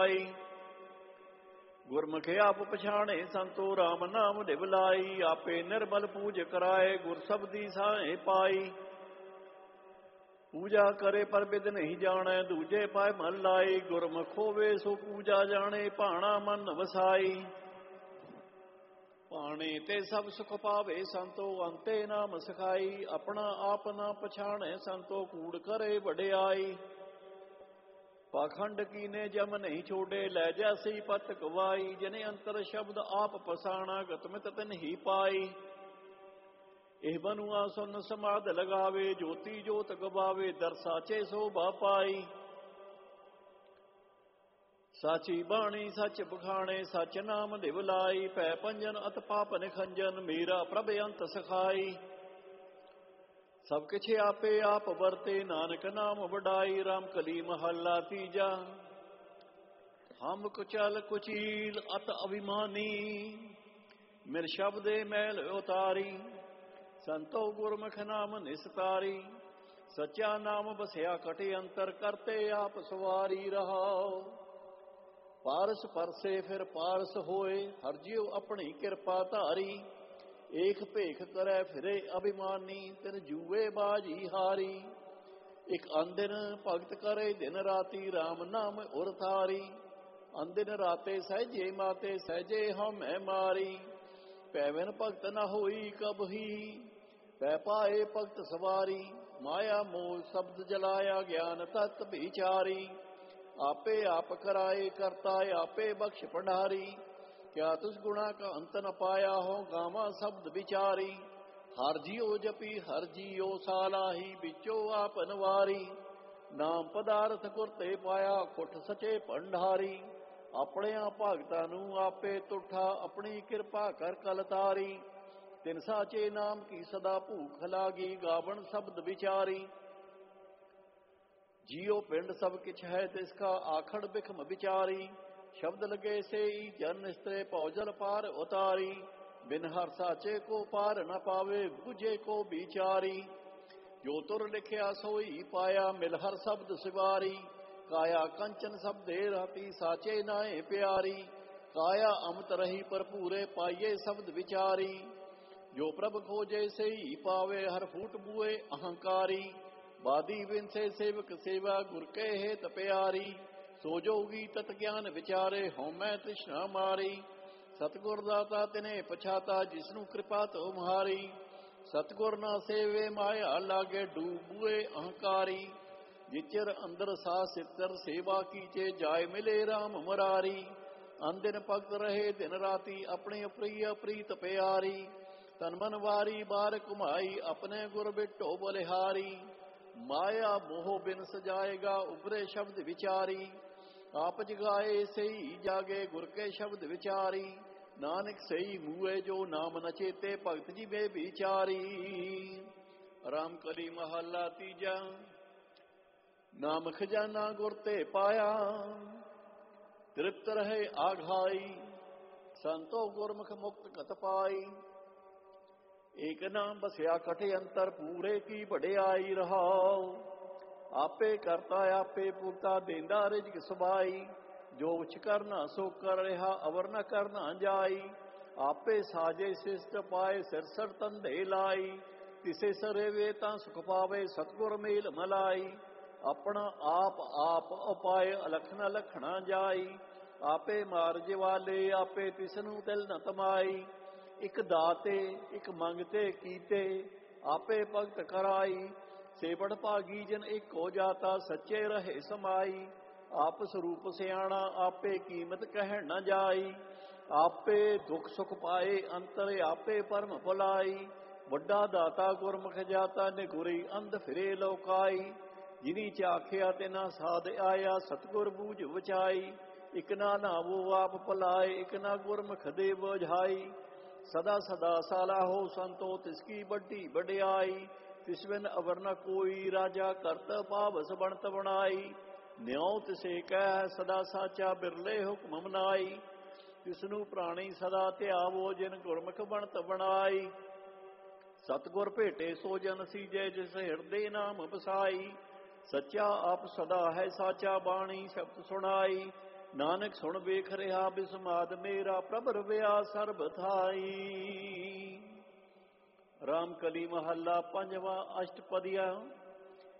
ਗੁਰਮੁਖ ਆਪ ਪਛਾਣੇ ਸੰਤੋ ਰਾਮ ਨਾਮ ਨਿਵ ਲਾਈ। ਆਪੇ ਨਿਰਮਲ ਪੂਜ ਕਰਾਏ ਗੁਰ ਸਬਦੀ ਸਾਹੇ ਪਾਈ। ਪੂਜਾ ਕਰੇ ਪਰ ਬਿਦ ਨਹੀਂ ਜਾਣੈ ਦੂਜੇ ਪਾਏ ਮਨ ਲਾਈ। ਗੁਰਮੁਖ ਹੋਵੇ ਸੋ ਪੂਜਾ ਜਾਣੇ ਭਾਣਾ ਮਨ ਵਸਾਈ। ਭਾਣੇ ਤੇ ਸਭ ਸੁਖ ਪਾਵੇ ਸੰਤੋ ਅੰਤੇ ਨਾਮ ਸਖਾਈ। ਆਪਣਾ ਆਪ ਨਾ ਪਛਾਣੈ ਸੰਤੋ ਕੂੜ ਕਰੇ ਵਡਿਆਈ। ਪਾਖੰਡ ਕੀਨੇ ਜਮ ਨਹੀਂ ਛੋੜੇ ਲੈ ਜਾਸੀ ਪਤ ਗਵਾਈ। ਜਿਨੇ ਅੰਤਰ ਸ਼ਬਦ ਆਪ ਪਸਾਣਾ ਗਤਮਿਤ ਤਿਨ ਹੀ ਪਾਈ। ਇਹ ਬਨੁਆ ਸੁਨ ਸਮਾਧ ਲਗਾਵੇ ਜੋਤੀ ਜੋਤ ਗਵਾਵੇ ਦਰ ਸਾਚੇ ਸੋਭਾ ਪਾਈ। ਸਾਚੀ ਬਾਣੀ ਸੱਚ ਬਖਾਣੇ ਸੱਚ ਨਾਮ ਨਿਵ ਲਾਈ। ਭੈ ਪੰਜਨ ਅਤ ਪਾਪ ਨਿਖੰਜਨ ਮੇਰਾ ਪ੍ਰਭ ਅੰਤ ਸਖਾਈ। ਸਭ ਕਿਛ ਆਪੇ ਆਪ ਵਰਤੇ ਨਾਨਕ ਨਾਮ ਵਡਾਈ। ਰਾਮ ਕਲੀ ਮਹੱਲਾ ਤੀਜਾ। ਹਮ ਕੁਚਲ ਕੁਚੀਲ ਅਤ ਅਭਿਮਾਨੀ ਮਿਰ ਸ਼ਬਦੇ ਮੈਲ ਉਤਾਰੀ। ਸੰਤੋ ਗੁਰਮੁਖ ਨਾਮ ਨਿਸਤਾਰੀ। ਸੱਚਾ ਨਾਮ ਬਸਿਆ ਕਟੇ ਅੰਤਰ ਕਰਤੇ ਆਪ ਸਵਾਰੀ ਰਹਾਓ। ਪਾਰਸ ਪਰਸੇ ਫਿਰ ਪਾਰਸ ਹੋਏ ਹਰ ਜੀਉ ਆਪਣੀ ਕਿਰਪਾ ਧਾਰੀ। ਏਕ ਭੇਖ ਕਰੈ ਫਿਰੇ ਅਭਿਮਾਨੀ ਤਿਨ ਜੂਏ ਬਾਜੀ ਹਾਰੀ। ਇਕ ਅੰਦਿਨ ਭਗਤ ਕਰੇ ਦਿਨ ਰਾਤੀ ਰਾਮ ਨਾਮ ਉਰ ਥਾਰੀ। ਅੰਦਿਨ ਰਾਤੇ ਸਹਿਜੇ ਮਾਤੇ ਸਹਿਜੇ ਹਉਮੈ ਮਾਰੀ। ਪੈਵਨ ਭਗਤ ਨ ਹੋਈ ਕਬਹੀ ਪੈ ਪਾਏ ਭਗਤ ਸਵਾਰੀ। ਮਾਇਆ ਮੋਹ ਸ਼ਬਦ ਜਲਾਇਆ ਗਿਆਨ ਤਤ ਵਿਚਾਰੀ। ਆਪੇ ਆਪ ਕਰਾਏ ਕਰਤਾ ਆਪੇ ਬਖਸ਼ ਭੰਡਾਰੀ। ਕਿਆ ਤੁਸ ਗੁਣਾ ਕਾ ਅੰਤ ਨ ਪਾਇਆ ਹੋ ਗਾਵਾਂ ਸ਼ਬਦ ਵਿਚਾਰੀ। ਹਰ ਜੀਓ ਜਪੀ ਹਰ ਜੀਓ ਸਾਲਾਹੀ ਵਿੱਚੋ ਆਪ ਨਵਾਰੀ। ਨਾਮ ਪਦਾਰਥ ਗੁਰ ਤੇ ਪਾਇਆ ਖੁੱਟ ਸਚੇ ਭੰਡਾਰੀ। ਆਪਣਿਆਂ ਭਗਤਾਂ ਨੂੰ ਆਪੇ ਤੁਠਾ ਆਪਣੀ ਕਿਰਪਾ ਕਰ ਕਲ ਤਾਰੀ। ਤਿਨ ਸਾਚੇ ਨਾਮ ਕੀ ਸਦਾ ਭੂਖ ਲਾਗੀ ਗਾਵਣ ਸ਼ਬਦ ਵਿਚਾਰੀ। ਜੀਓ ਪਿੰਡ ਸਭ ਕਿਛ ਹੈ ਤਿਸਕਾ ਆਖੜ ਬਿਖਮ ਵਿਚਾਰੀ। ਸ਼ਬਦ ਲਗੇ ਸੇਈ ਜਨ ਨਿਸਤਰੇ ਭੌਜਲ ਪਾਰ ਉਤਾਰੀ। ਬਿਨ ਹਰ ਸਾਚੇ ਕੋ ਪਾਰ ਨ ਪਾਵੇ ਬੁਝੇ ਕੋ ਵਿਚਾਰੀ। ਜੋ ਤੁਰ ਲਿਖਿਆ ਸੋਈ ਪਾਇਆ ਮਿਲ ਹਰ ਸ਼ਬਦ ਸਿਵਾਰੀ। ਕਾਇਆ ਕੰਚਨ ਸਬਦੇ ਰਾਤੀ ਸਾਚੇ ਨਾਏ ਪਿਆਰੀ। ਕਾਇਆ ਅਮਤ ਰਹੀ ਭਰਪੂਰੇ ਪਾਈਏ ਸ਼ਬਦ ਵਿਚਾਰੀ। ਜੋ ਪ੍ਰਭ ਖੋਜੇ ਸਈ ਪਾਵੇ ਹਰ ਫੂਟ ਬੂਏ ਅਹੰਕਾਰੀ। ਬਾਦੀ ਵਿਨਸੇ ਸੇਵਕ ਸੇਵਾ ਗੁਰ ਕੇ ਹੇਤ ਪਿਆਰੀ। ਸੋ ਜੋਗੀ ਤਤ ਗਿਆਨ ਵਿਚਾਰੇ ਹਉਮੈ ਤ੍ਰਿਸ਼ਨਾ ਮਾਰੀ। ਸਤਿਗੁਰ ਦਾਤਾ ਤਿਨੇ ਪਛਾਤਾ ਜਿਸਨੂੰ ਕਿਰਪਾ ਤੋ ਮੁਹਾਰੀ। ਸਤਿਗੁਰ ਨਾ ਸੇਵੇ ਮਾਇਆ ਲਾਗੇ ਡੂਬੂਏ ਅਹੰਕਾਰੀ। ਜਿਚਰ ਅੰਦਰ ਸਾ ਸਿਤਰ ਸੇਵਾ ਕੀਚੇ ਜਾਏ ਮਿਲੇ ਰਾਮ ਮੁਰਾਰੀ। ਅੰਦਿਨ ਭਗਤ ਰਹੇ ਦਿਨ ਰਾਤੀ ਆਪਣੇ ਪ੍ਰਿਯ ਪ੍ਰੀਤ ਪਿਆਰੀ। ਤਨ ਮਨ ਵਾਰੀ ਬਾਰ ਘੁਮਾਈ ਆਪਣੇ ਗੁਰ ਬਿਟੋ ਬਲਿਹਾਰੀ। ਮਾਇਆ ਮੋਹ ਬਿਨ ਸਜਾਏਗਾ ਉਬਰੇ ਸ਼ਬਦ ਵਿਚਾਰੀ। ਆਪ ਜਗਾਏ ਸਈ ਜਾਗੇ ਗੁਰ ਕੇ ਸ਼ਬਦ ਵਿਚਾਰੀ। ਨਾਨਕ ਸਈ ਮੂਏ ਜੋ ਨਾਮ ਨ ਚੇਤੇ ਭਗਤ ਜੀ ਬੇ ਵਿਚਾਰੀ। ਰਾਮ ਕਲੀ ਮਹੱਲਾ ਤੀਜਾ। ਨਾਮ ਖਜ਼ਾਨਾ ਗੁਰ ਤੇ ਪਾਇਆ ਤ੍ਰਿਪਤ ਰਹੇ ਆਘਾਈ। ਸੰਤੋ ਗੁਰਮੁਖ ਮੁਕਤ ਕਤ ਪਾਈ। ਏਕ ਨਾਮ ਬਸਿਆ ਕਟੇ ਅੰਤਰ ਪੂਰੇ ਕੀ ਵਡਿਆਈ ਰਹਾਉ। ਆਪੇ ਕਰਤਾ ਆਪੇ ਪੂਰਤਾ ਦੇਂਦਾ ਰਿਜਕ ਸਬਾਈ। ਜੋ ਉਚ ਕਰਨਾ ਸੋ ਕਰ ਰਿਹਾ ਅਵਰ ਨ ਕਰਨਾ ਜਾਈ। ਆਪੇ ਸਾਜੇ ਸਿਸ਼ਟ ਪਾਏ ਸਿਰ ਸਰ ਤੰਦੇ ਲਾਈ। ਤਿਸੇ ਸਰੇਵੇ ਤਾਂ ਸੁਖ ਪਾਵੇ ਸਤਿਗੁਰ ਮੇਲ ਮਲਾਈ। ਆਪਣਾ ਆਪ ਉਪਾਏ ਅਲਖ ਨ ਲਖਣਾ ਜਾਈ। ਆਪੇ ਮਾਰਜ ਵਾਲੇ ਆਪੇ ਤਿਸਨੂੰ ਤਿਲ ਨ ਤਮਾਈ। ਇਕ ਦਾਤੇ ਇਕ ਮੰਗਤੇ ਕੀਤੇ ਆਪੇ ਭਗਤ ਕਰਾਈ। ਸੇਵੜ ਭਾਗੀ ਜਨ ਇੱਕ ਹੋ ਜਾਤਾ ਸੱਚੇ ਰਹੇ ਸਮਾਈ। ਆਪ ਸਰੂਪ ਸਿਆਣਾ ਆਪੇ ਕੀਮਤ ਕਹਿਣ ਨ ਜਾਈ। ਆਪੇ ਦੁਖ ਸੁਖ ਪਾਏ ਅੰਤਰ ਆਪੇ ਪਰਮ ਭੁਲਾਈ। ਵੱਡਾ ਦਾਤਾ ਗੁਰਮੁਖ ਜਾਤਾ ਨਿਗੁਰੀ ਅੰਧ ਫਿਰੇ ਲੋਕਾਈ। ਜਿਨੀ ਚਾਖਿਆ ਤੇ ਨਾ ਸਾਧ ਆਇਆ ਸਤਿਗੁਰ ਬੂਝ ਵਚਾਈ। ਇਕ ਨਾ ਨਾਵੋ ਆਪ ਭੁਲਾਏ ਇਕ ਨਾ ਗੁਰਮੁਖ ਦੇ ਬੁਝਾਈ। ਸਦਾ ਸਦਾ ਸਾਲਾਹੋ ਸੰਤੋ ਤਿਸਕੀ ਵੱਡੀ ਵਡਿਆਈ। ਤਿਸ ਬਿਨ ਅਵਰ ਨ ਕੋਈ ਰਾਜਾ ਕਰਤ ਪਾਵਸ ਬਣਤ ਬਣਾਈ। ਨਿਉ ਤਿਸੇ ਕਹਿ ਸਦਾ ਸਾਚਾ ਬਿਰਲੇ ਹੁਕਮ ਮਨਾਈ। ਤਿਸਨੂੰ ਪ੍ਰਾਣੀ ਸਦਾ ਧਿਆਵੋ ਜਿਨ ਗੁਰਮੁਖ ਬਣਤ ਬਣਾਈ। ਸਤਿਗੁਰ ਭੇਟੇ ਸੋ ਜਨ ਸੀਜੇ ਜਿਸ ਹਿਰਦੇ ਨਾਮ ਵਸਾਈ। ਸੱਚਾ ਆਪ ਸਦਾ ਹੈ ਸਾਚਾ ਬਾਣੀ ਸ਼ਬਦ ਸੁਣਾਈ। ਨਾਨਕ ਸੁਣ ਵੇਖ ਰਿਹਾ ਬਿਸਮਾਦ ਮੇਰਾ ਪ੍ਰਭ ਰਵਿਆ ਸਰਬ ਥਾਈ। ਰਾਮ ਕਲੀ ਮਹੱਲਾ ਪੰਜਵਾ ਅਸ਼ਟਪਦੀਆ।